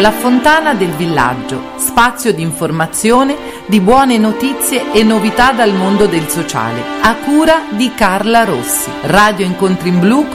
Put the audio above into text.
La Fontana del Villaggio, spazio di informazione, di buone notizie e novità dal mondo del sociale, a cura di Carla Rossi. Radio Incontri in Blu